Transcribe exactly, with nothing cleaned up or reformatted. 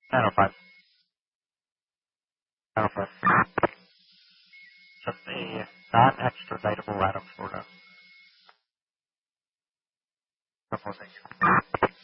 nine oh five. nine oh five. Just the non-extraditable Adam Florida. Couple of things.